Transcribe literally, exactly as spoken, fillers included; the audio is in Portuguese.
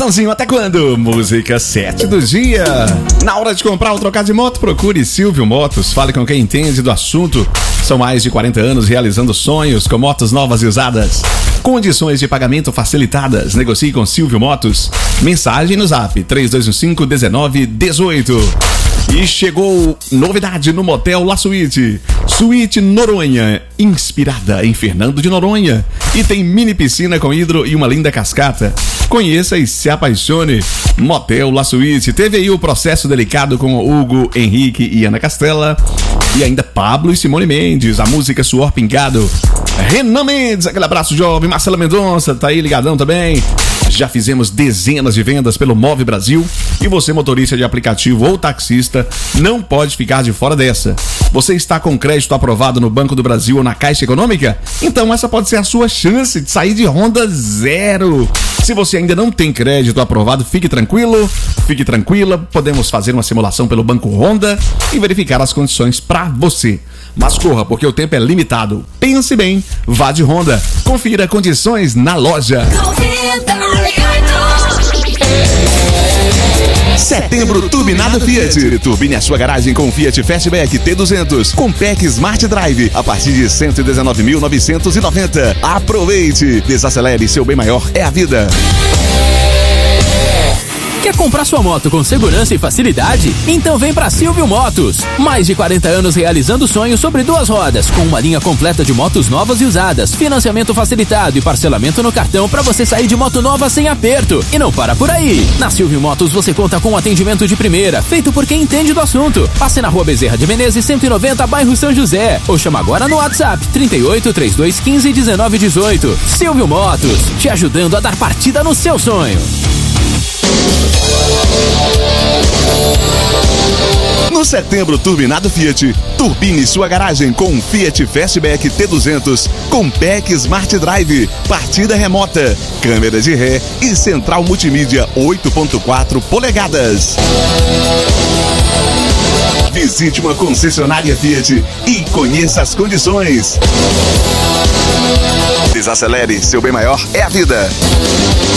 Matãozinho, até quando? Música sete do dia. Na hora de comprar ou trocar de moto, procure Silvio Motos. Fale com quem entende do assunto. São mais de quarenta anos realizando sonhos com motos novas e usadas. Condições de pagamento facilitadas. Negocie com Silvio Motos. Mensagem no zap três dois um cinco um nove um oito. E chegou novidade no Motel La Suite. Suíte Noronha, inspirada em Fernando de Noronha. E tem mini piscina com hidro e uma linda cascata. Conheça e se apaixone. Motel La Suite. Teve aí o processo delicado com Hugo, Henrique e Ana Castela. E ainda Pablo e Simone Mendes. A música Suor Pingado. Renan Mendes, aquele abraço jovem. Marcela Mendonça, tá aí ligadão também. Já fizemos dezenas de vendas pelo Move Brasil. E você, motorista de aplicativo ou taxista, não pode ficar de fora dessa. Você está com crédito aprovado no Banco do Brasil ou na Caixa Econômica? Então essa pode ser a sua chance de sair de Honda zero. Se você ainda não tem crédito aprovado, fique tranquilo, fique tranquila. Podemos fazer uma simulação pelo Banco Honda e verificar as condições para você. Mas corra, porque o tempo é limitado. Pense bem, vá de Honda. Confira condições na loja. Setembro turbinado Fiat. Turbine a sua garagem com Fiat Fastback T duzentos com P E C Smart Drive a partir de cento e dezenove mil novecentos e noventa. Aproveite! Desacelere, seu bem maior é a vida. Quer comprar sua moto com segurança e facilidade? Então vem pra Silvio Motos. Mais de quarenta anos realizando sonhos sobre duas rodas, com uma linha completa de motos novas e usadas, financiamento facilitado e parcelamento no cartão pra você sair de moto nova sem aperto. E não para por aí. Na Silvio Motos você conta com um atendimento de primeira, feito por quem entende do assunto. Passe na Rua Bezerra de Menezes cento e noventa, bairro São José. Ou chama agora no WhatsApp trinta e oito, trinta e dois, quinze, dezenove, dezoito. Silvio Motos, te ajudando a dar partida no seu sonho. No Setembro turbinado Fiat, turbine sua garagem com Fiat Fastback T duzentos com P E C Smart Drive, partida remota, câmera de ré e central multimídia oito ponto quatro polegadas. Visite uma concessionária Fiat e conheça as condições. Desacelere, seu bem maior é a vida.